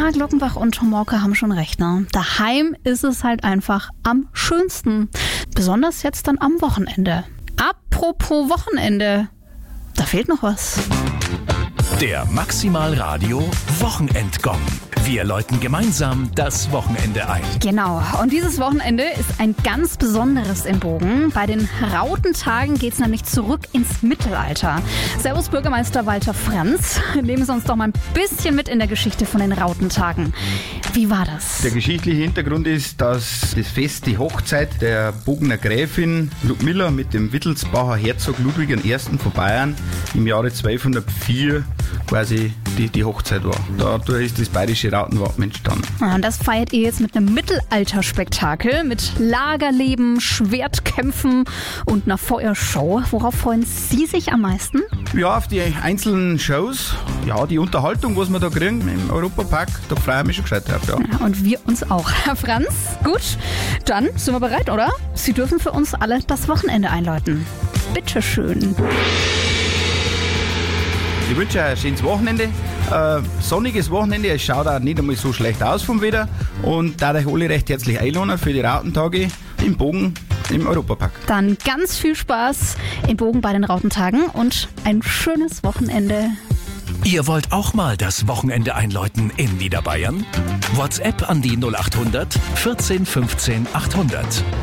Ja, Glockenbach und Tomorke haben schon recht, ne? Daheim ist es halt einfach am schönsten. Besonders jetzt dann am Wochenende. Apropos Wochenende, da fehlt noch was. Der Maximal Radio Wochenendgong. Wir läuten gemeinsam das Wochenende ein. Genau, und dieses Wochenende ist ein ganz besonderes im Bogen. Bei den Rautentagen geht es nämlich zurück ins Mittelalter. Servus Bürgermeister Walter Franz, nehmen Sie uns doch mal ein bisschen mit in der Geschichte von den Rautentagen. Wie war das? Der geschichtliche Hintergrund ist, dass das Fest, die Hochzeit der Bogener Gräfin Ludmilla mit dem Wittelsbacher Herzog Ludwig I. von Bayern im Jahre 1204 quasi die Hochzeit war. Dadurch ist das bayerische Rautenwappen entstanden. Und das feiert ihr jetzt mit einem Mittelalterspektakel, mit Lagerleben, Schwertkämpfen und einer Feuershow. Worauf freuen Sie sich am meisten? Ja, auf die einzelnen Shows. Ja, die Unterhaltung, was wir da kriegen im Europapark, da freue ich mich schon gescheit drauf. Ja. Ja, und wir uns auch. Herr Franz, gut, dann sind wir bereit, oder? Sie dürfen für uns alle das Wochenende einläuten. Bitteschön. Ich wünsche euch ein schönes Wochenende, sonniges Wochenende. Es schaut auch nicht einmal so schlecht aus vom Wetter. Und da euch alle recht herzlich einladen für die Rautentage im Bogen im Europapark. Dann ganz viel Spaß im Bogen bei den Rautentagen und ein schönes Wochenende. Ihr wollt auch mal das Wochenende einläuten in Niederbayern? WhatsApp an die 0800 14 15 800.